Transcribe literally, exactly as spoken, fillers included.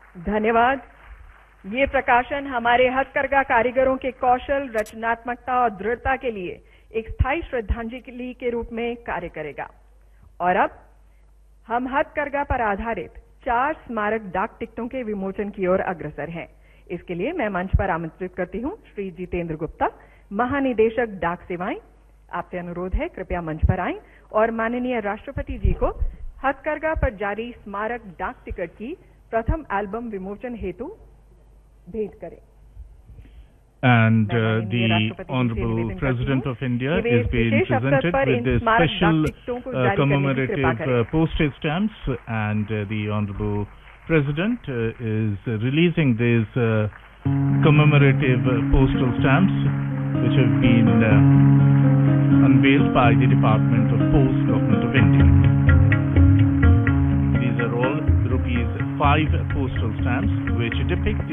धन्यवाद। ये प्रकाशन हमारे हथकरघा कारीगरों के कौशल, रचनात्मकता और दृढ़ता के लिए एक स्थायी श्रद्धांजलि के रूप में कार्य करेगा। और अब हम हथकरघा पर आधारित चार स्मारक डाक टिकटों के विमोचन की ओर अग्रसर हैं। इसके लिए मैं मंच पर आमंत्रित करती हूं श्री जितेंद्र गुप्ता, महानिदेशक डाक सेवाएं। आपसे अनुरोध है, कृपया मंच पर आएं और माननीय राष्ट्रपति जी को हथकरघा पर जारी स्मारक डाक टिकट की प्रथम एल्बम विमोचन हेतु भेंट करें। And uh, the Honorable President of India is being presented with the special uh, commemorative uh, postage stamps, and uh, the Honorable President uh, is releasing these uh, commemorative uh, postal stamps which have been uh, unveiled by the Department of Post, Government of India. These are all rupees five postal stamps which depict